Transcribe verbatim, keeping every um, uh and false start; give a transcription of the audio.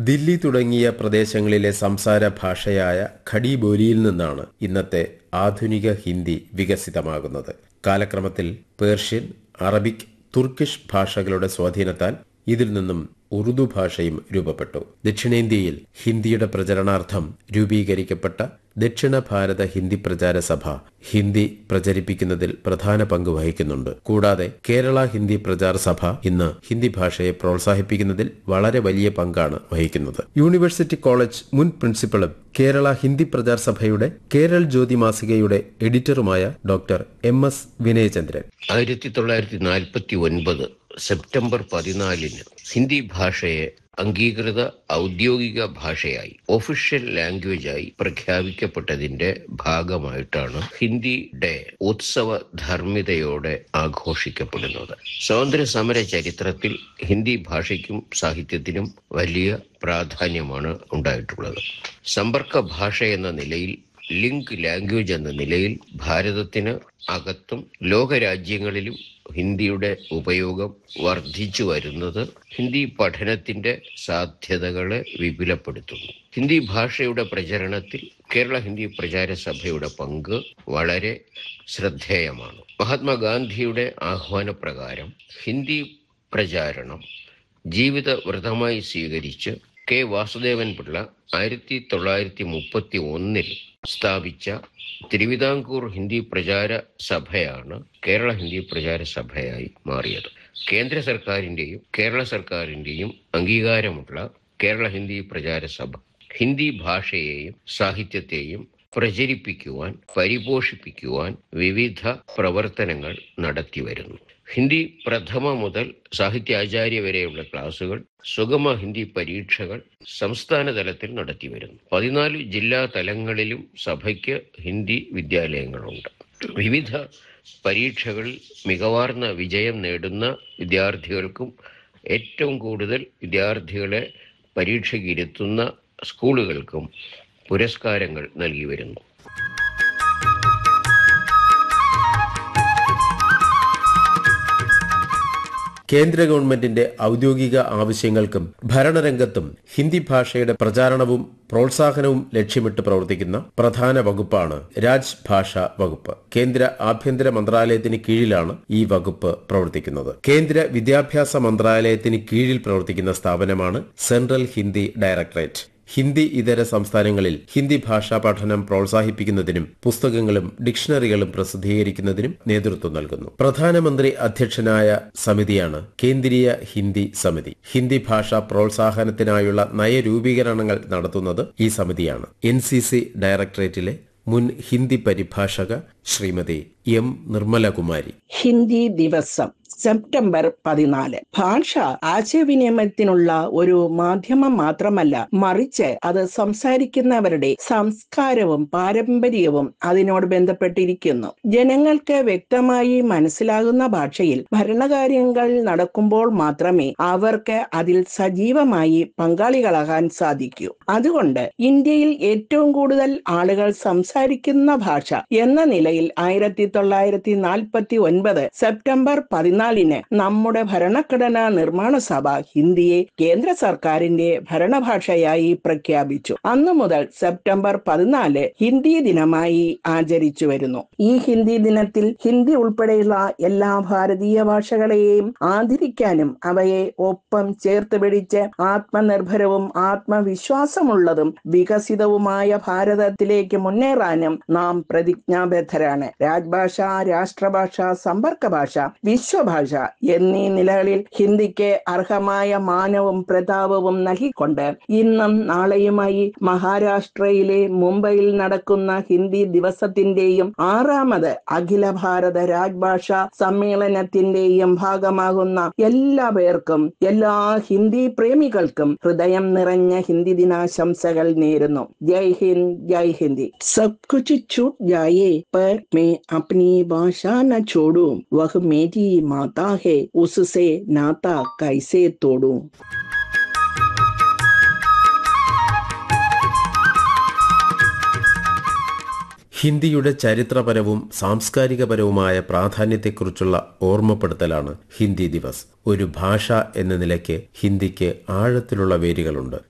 ദില്ലി തുടങ്ങിയ പ്രദേശങ്ങളിലെ സംസാര ഭാഷയായ ഖടി ബോലിയിൽ നിന്നാണ് ഇന്നത്തെ ആധുനിക ഹിന്ദി വികസിതമാകുന്നത്. കാലക്രമത്തിൽ പേർഷ്യൻ, അറബിക്, തുർക്കിഷ് ഭാഷകളുടെ സ്വാധീനത്താൽ ഇതിൽ നിന്നും ഉറുദു ഭാഷയും രൂപപ്പെട്ടു. ദക്ഷിണേന്ത്യയിൽ ഹിന്ദിയുടെ പ്രചരണാർത്ഥം രൂപീകരിക്കപ്പെട്ട ദക്ഷിണ ഭാരത ഹിന്ദി പ്രചാര സഭ ഹിന്ദി പ്രചരിപ്പിക്കുന്നതിൽ പ്രധാന പങ്ക് വഹിക്കുന്നുണ്ട്. കൂടാതെ കേരള ഹിന്ദി പ്രചാര സഭ ഇന്ന് ഹിന്ദി ഭാഷയെ പ്രോത്സാഹിപ്പിക്കുന്നതിൽ വളരെ വലിയ പങ്കാണ് വഹിക്കുന്നത്. യൂണിവേഴ്സിറ്റി കോളേജ് മുൻ പ്രിൻസിപ്പളും കേരള ഹിന്ദി പ്രചാര സഭയുടെ കേരൾ ജ്യോതി മാസികയുടെ എഡിറ്ററുമായ ഡോക്ടർ എം എസ് വിനയചന്ദ്രൻ ആയിരത്തി തൊള്ളായിരത്തി നാൽപ്പത്തി ഒൻപത് സെപ്റ്റംബർ പതിനാലിന് ഹിന്ദി ഭാഷയെ അംഗീകൃത ഔദ്യോഗിക ഭാഷയായി, ഒഫീഷ്യൽ ലാംഗ്വേജായി പ്രഖ്യാപിക്കപ്പെട്ടതിന്റെ ഭാഗമായിട്ടാണ് ഹിന്ദി ഡേ ഉത്സവ ധർമ്മിതയോടെ ആഘോഷിക്കപ്പെടുന്നത്. സ്വാതന്ത്ര്യ സമര ചരിത്രത്തിൽ ഹിന്ദി ഭാഷയ്ക്കും സാഹിത്യത്തിനും വലിയ പ്രാധാന്യമാണ് ഉണ്ടായിട്ടുള്ളത്. സമ്പർക്ക ഭാഷ എന്ന നിലയിൽ, ലിങ്ക് ലാംഗ്വേജ് എന്ന നിലയിൽ ഭാരതത്തിന് അകത്തും ലോകരാജ്യങ്ങളിലും ഹിന്ദിയുടെ ഉപയോഗം വർദ്ധിച്ചു വരുന്നത് ഹിന്ദി പഠനത്തിന്റെ സാധ്യതകളെ വിപുലപ്പെടുത്തുന്നു. ഹിന്ദി ഭാഷയുടെ പ്രചരണത്തിൽ കേരള ഹിന്ദി പ്രചാര സഭയുടെ പങ്ക് വളരെ ശ്രദ്ധേയമാണ്. മഹാത്മാഗാന്ധിയുടെ ആഹ്വാനപ്രകാരം ഹിന്ദി പ്രചാരണം ജീവിത വ്രതമായി സ്വീകരിച്ച് കെ വാസുദേവൻ പിള്ള ആയിരത്തി തൊള്ളായിരത്തി മുപ്പത്തി ഒന്നിൽ സ്ഥാപിച്ച തിരുവിതാംകൂർ ഹിന്ദി പ്രചാര സഭയാണ് കേരള ഹിന്ദി പ്രചാര സഭയായി മാറിയത്. കേന്ദ്ര സർക്കാരിന്റെയും കേരള സർക്കാരിന്റെയും അംഗീകാരമുള്ള കേരള ഹിന്ദി പ്രചാര സഭ ഹിന്ദി ഭാഷയെയും സാഹിത്യത്തെയും പ്രചരിപ്പിക്കുവാൻ, പരിപോഷിപ്പിക്കുവാൻ വിവിധ പ്രവർത്തനങ്ങൾ നടത്തിവരുന്നു. ഹിന്ദി പ്രഥമ മുതൽ സാഹിത്യാചാര്യ വരെയുള്ള ക്ലാസുകൾ, സുഗമ ഹിന്ദി പരീക്ഷകൾ സംസ്ഥാന തലത്തിൽ നടത്തിവരുന്നു. പതിനാല് ജില്ലാ തലങ്ങളിലും സഭയ്ക്ക് ഹിന്ദി വിദ്യാലയങ്ങളുണ്ട്. വിവിധ പരീക്ഷകളിൽ മികവാർന്ന വിജയം നേടുന്ന വിദ്യാർത്ഥികൾക്കും ഏറ്റവും കൂടുതൽ വിദ്യാർത്ഥികളെ പരീക്ഷയ്ക്ക് ഇരുത്തുന്ന സ്കൂളുകൾക്കും പുരസ്കാരങ്ങൾ നൽകി വരുന്നു. കേന്ദ്ര ഗവൺമെന്റിന്റെ ഔദ്യോഗിക ആവശ്യങ്ങൾക്കും ഭരണരംഗത്തും ഹിന്ദി ഭാഷയുടെ പ്രചാരണവും പ്രോത്സാഹനവും ലക്ഷ്യമിട്ട് പ്രവർത്തിക്കുന്ന പ്രധാന വകുപ്പാണ് രാജ്ഭാഷ വകുപ്പ്. കേന്ദ്ര ആഭ്യന്തര മന്ത്രാലയത്തിന് കീഴിലാണ് ഈ വകുപ്പ് പ്രവർത്തിക്കുന്നത്. കേന്ദ്ര വിദ്യാഭ്യാസ മന്ത്രാലയത്തിന് കീഴിൽ പ്രവർത്തിക്കുന്ന സ്ഥാപനമാണ് സെൻട്രൽ ഹിന്ദി ഡയറക്ടറേറ്റ്. ഹിന്ദി ഇതര സംസ്ഥാനങ്ങളിൽ ഹിന്ദി ഭാഷാ പഠനം പ്രോത്സാഹിപ്പിക്കുന്നതിനും പുസ്തകങ്ങളും ഡിക്ഷണറികളും പ്രസിദ്ധീകരിക്കുന്നതിനും നേതൃത്വം നൽകുന്നു. പ്രധാനമന്ത്രി അധ്യക്ഷനായ സമിതിയാണ് കേന്ദ്രീയ ഹിന്ദി സമിതി. ഹിന്ദി ഭാഷാ പ്രോത്സാഹനത്തിനായുള്ള നയരൂപീകരണങ്ങൾ നടത്തുന്നത് ഈ സമിതിയാണ്. എൻ സി സി ഡയറക്ടറേറ്റിലെ മുൻ ഹിന്ദി പരിഭാഷക ശ്രീമതി എം നിർമ്മലകുമാരി. ഹിന്ദി ദിവസം സെപ്റ്റംബർ പതിനാല് ഭാഷ ആശയവിനിമയത്തിനുള്ള ഒരു മാധ്യമം മാത്രമല്ല, മറിച്ച് അത് സംസാരിക്കുന്നവരുടെ സംസ്കാരവും പാരമ്പര്യവും അതിനോട് ബന്ധപ്പെട്ടിരിക്കുന്നു. ജനങ്ങൾക്ക് വ്യക്തമായി മനസ്സിലാകുന്ന ഭാഷയിൽ ഭരണകാര്യങ്ങൾ നടക്കുമ്പോൾ മാത്രമേ അവർക്ക് അതിൽ സജീവമായി പങ്കാളികളാകാൻ സാധിക്കൂ. അതുകൊണ്ട് ഇന്ത്യയിൽ ഏറ്റവും കൂടുതൽ ആളുകൾ സംസാരിക്കുന്ന ഭാഷ എന്ന നിലയിൽ ആയിരത്തി തൊള്ളായിരത്തി നാൽപ്പത്തി ഒൻപത് സെപ്റ്റംബർ പതിനാല് നമ്മുടെ ഭരണഘടനാ നിർമ്മാണ സഭ ഹിന്ദിയെ കേന്ദ്ര സർക്കാരിന്റെ ഭരണഭാഷയായി പ്രഖ്യാപിച്ചു. അന്നു മുതൽ സെപ്റ്റംബർ പതിനാല് ഹിന്ദി ദിനമായി ആചരിച്ചു വരുന്നു. ഈ ഹിന്ദി ദിനത്തിൽ ഹിന്ദി ഉൾപ്പെടെയുള്ള എല്ലാ ഭാരതീയ ഭാഷകളെയും ആദരിക്കാനും അവയെ ഒപ്പം ചേർത്ത് പിടിച്ച് ആത്മനിർഭരവും ആത്മവിശ്വാസമുള്ളതും വികസിതവുമായ ഭാരതത്തിലേക്ക് മുന്നേറാനും നാം പ്രതിജ്ഞാബദ്ധരാണ്. രാജ്ഭാഷ, രാഷ്ട്രഭാഷ, സമ്പർക്ക ഭാഷ, വിശ്വഭാഷ എന്നീ നിലകളിൽ ഹിന്ദിക്ക് അർഹമായ മാനവും പ്രതാപവും നൽകിക്കൊണ്ട് ഇന്നും നാളെയുമായി മഹാരാഷ്ട്രയിലെ മുംബൈയിൽ നടക്കുന്ന ഹിന്ദി ദിവസത്തിന്റെയും ആറാമത് അഖില ഭാരത രാജ്ഭാഷ സമ്മേളനത്തിന്റെയും ഭാഗമാകുന്ന എല്ലാ പേർക്കും, എല്ലാ ഹിന്ദി പ്രേമികൾക്കും ഹൃദയം നിറഞ്ഞ ഹിന്ദി ദിനാശംസകൾ നേരുന്നു. ജയ് ഹിന്ദ്, ജയ് ഹിന്ദി. സബ് കുച്ച് छूट जाए पर मैं अपनी भाषा न छोड़ूं, वह मेरी माता है, उससे नाता कैसे तोड़ूं. ഹിന്ദിയുടെ ചരിത്രപരവും സാംസ്കാരികപരവുമായ പ്രാധാന്യത്തെക്കുറിച്ചുള്ള ഓർമ്മപ്പെടുത്തലാണ് ഹിന്ദി ദിവസ്. ഒരു ഭാഷ എന്ന നിലയ്ക്ക് ഹിന്ദിക്ക് ആഴത്തിലുള്ള വേരുകളുണ്ട്.